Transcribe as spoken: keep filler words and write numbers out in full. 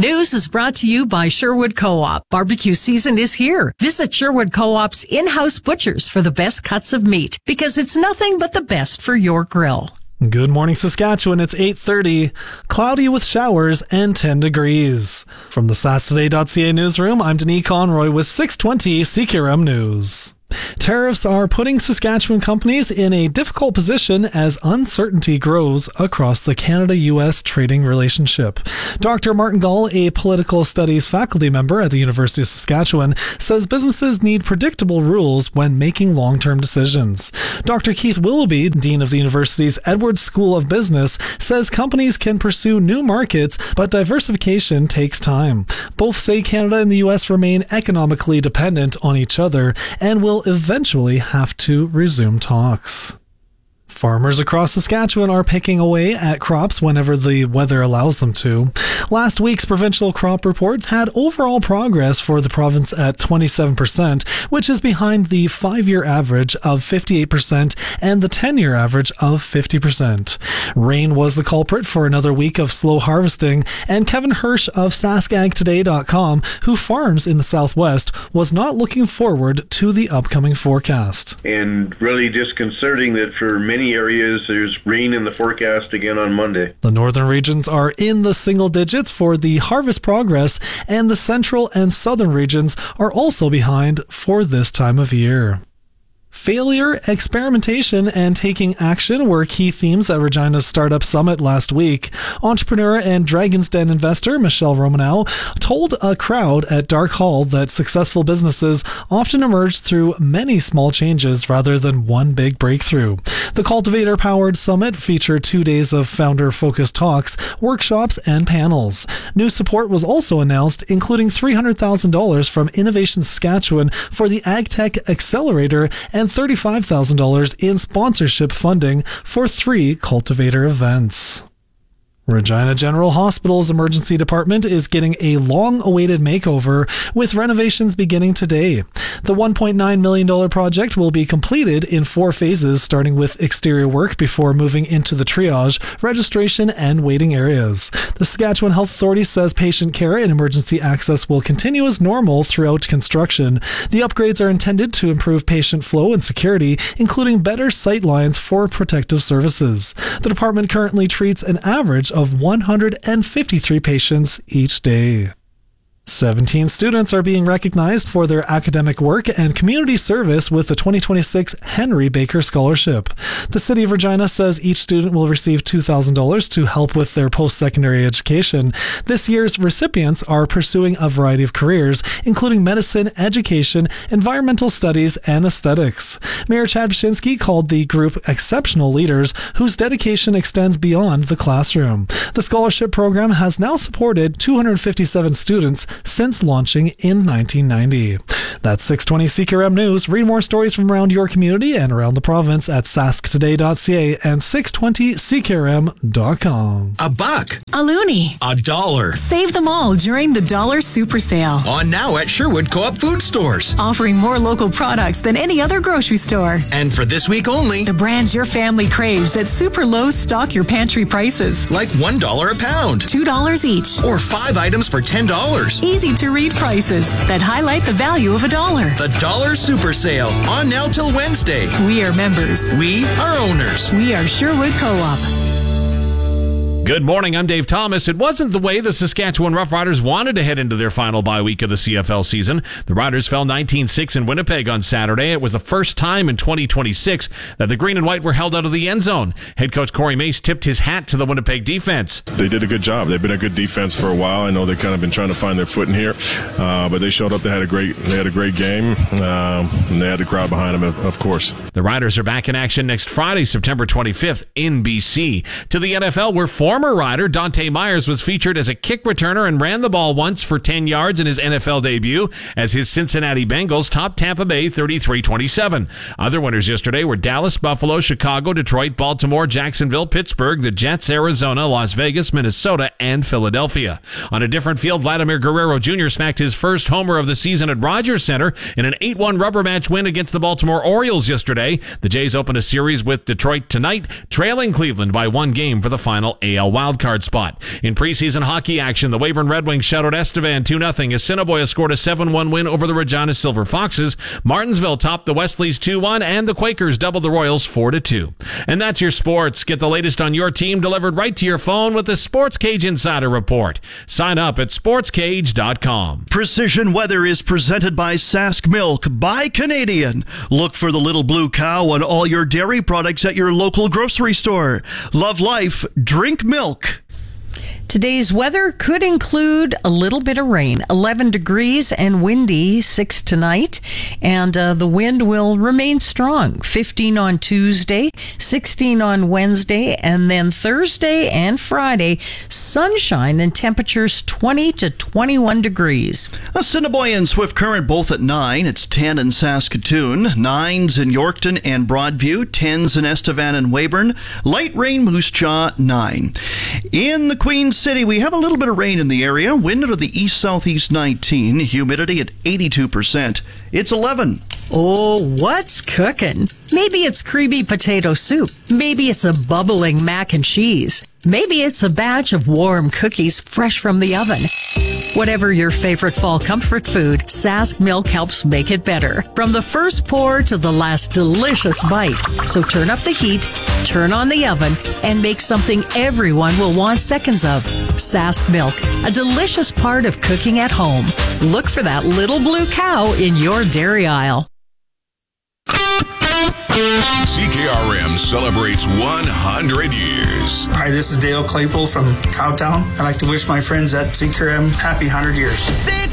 News is brought to you by Sherwood Co-op. Barbecue season is here. Visit Sherwood Co-op's in-house butchers for the best cuts of meat, because it's nothing but the best for your grill. Good morning, Saskatchewan. It's eight thirty. Cloudy with showers and ten degrees. From the Sask Today dot C A newsroom, I'm Denis Conroy with six twenty C K R M News. Tariffs are putting Saskatchewan companies in a difficult position as uncertainty grows across the Canada U S trading relationship. Doctor Martin Gall, a political studies faculty member at the University of Saskatchewan, says businesses need predictable rules when making long-term decisions. Doctor Keith Willoughby, dean of the university's Edwards School of Business, says companies can pursue new markets, but diversification takes time. Both say Canada and the U S remain economically dependent on each other and will eventually have to resume talks. Farmers across Saskatchewan are picking away at crops whenever the weather allows them to. Last week's provincial crop reports had overall progress for the province at twenty-seven percent, which is behind the five-year average of fifty-eight percent and the ten-year average of fifty percent. Rain was the culprit for another week of slow harvesting, and Kevin Hirsch of Sask Ag Today dot com, who farms in the southwest, was not looking forward to the upcoming forecast. And really disconcerting that for many areas there's rain in the forecast again on Monday. The northern regions are in the single digits for the harvest progress, and the central and southern regions are also behind for this time of year. Failure, experimentation, and taking action were key themes at Regina's Startup Summit last week. Entrepreneur and Dragon's Den investor Michelle Romanow told a crowd at Dark Hall that successful businesses often emerge through many small changes rather than one big breakthrough. The Cultivator-powered summit featured two days of founder-focused talks, workshops, and panels. New support was also announced, including three hundred thousand dollars from Innovation Saskatchewan for the AgTech Accelerator and thirty-five thousand dollars in sponsorship funding for three Cultivator events. Regina General Hospital's emergency department is getting a long-awaited makeover, with renovations beginning today. The one point nine million dollars project will be completed in four phases, starting with exterior work before moving into the triage, registration, and waiting areas. The Saskatchewan Health Authority says patient care and emergency access will continue as normal throughout construction. The upgrades are intended to improve patient flow and security, including better sight lines for protective services. The department currently treats an average of one hundred fifty-three patients each day. seventeen students are being recognized for their academic work and community service with the twenty twenty-six Henry Baker Scholarship. The City of Regina says each student will receive two thousand dollars to help with their post-secondary education. This year's recipients are pursuing a variety of careers, including medicine, education, environmental studies, and aesthetics. Mayor Chad Wyszynski called the group exceptional leaders whose dedication extends beyond the classroom. The scholarship program has now supported two hundred fifty-seven students since launching in nineteen ninety. That's six twenty C K R M News. Read more stories from around your community and around the province at Sask Today dot C A and six twenty C K R M dot com. A buck. A loonie. A dollar. Save them all during the Dollar Super Sale. On now at Sherwood Co-op Food Stores. Offering more local products than any other grocery store. And for this week only, the brands your family craves at super low stock your pantry prices. Like one dollar a pound. two dollars each. Or five items for ten dollars. Easy to read prices that highlight the value of a dollar. The Dollar Super Sale, on now till Wednesday. We are members. We are owners. We are Sherwood Co-op. Good morning, I'm Dave Thomas. It wasn't the way the Saskatchewan Roughriders wanted to head into their final bye week of the C F L season. The Riders fell nineteen six in Winnipeg on Saturday. It was the first time in twenty twenty-six that the green and white were held out of the end zone. Head coach Corey Mace tipped his hat to the Winnipeg defense. They did a good job. They've been a good defense for a while. I know they've kind of been trying to find their foot in here, uh, but they showed up. They had a great, they had a great game, um, and they had the crowd behind them, of, of course. The Riders are back in action next Friday, September twenty-fifth in B C. To the N F L, where former Rider Dante Myers was featured as a kick returner and ran the ball once for ten yards in his N F L debut as his Cincinnati Bengals topped Tampa Bay thirty-three twenty-seven. Other winners yesterday were Dallas, Buffalo, Chicago, Detroit, Baltimore, Jacksonville, Pittsburgh, the Jets, Arizona, Las Vegas, Minnesota, and Philadelphia. On a different field, Vladimir Guerrero Junior smacked his first homer of the season at Rogers Center in an eight one rubber match win against the Baltimore Orioles yesterday. The Jays opened a series with Detroit tonight, trailing Cleveland by one game for the final A L L wildcard spot. In preseason hockey action, the Weyburn Red Wings shut out Estevan two nothing as Assiniboia scored a seven one win over the Regina Silver Foxes. Martinsville topped the Wesleys two one, and the Quakers doubled the Royals four to two. And that's your sports. Get the latest on your team delivered right to your phone with the Sports Cage Insider Report. Sign up at sports cage dot com. Precision Weather is presented by Sask Milk by Canadian. Look for the little blue cow on all your dairy products at your local grocery store. Love life. Drink milk. Today's weather could include a little bit of rain, eleven degrees and windy, six tonight, and uh, the wind will remain strong, fifteen on Tuesday, sixteen on Wednesday, and then Thursday and Friday, sunshine and temperatures twenty to twenty-one degrees. Assiniboia and Swift Current both at nine. It's ten in Saskatoon, nines in Yorkton and Broadview, tens in Estevan and Weyburn, light rain Moose Jaw, nine. In the Queen City, we have a little bit of rain in the area. Wind out of the east-southeast nineteen. Humidity at eighty-two percent. It's eleven. Oh, what's cooking? Maybe it's creamy potato soup. Maybe it's a bubbling mac and cheese. Maybe it's a batch of warm cookies fresh from the oven. Whatever your favorite fall comfort food, Sask Milk helps make it better. From the first pour to the last delicious bite. So turn up the heat, turn on the oven, and make something everyone will want seconds of. Sask Milk, a delicious part of cooking at home. Look for that little blue cow in your dairy aisle. C K R M celebrates one hundred years. Hi, this is Dale Claypool from Cowtown. I'd like to wish my friends at C K R M happy one hundred years. C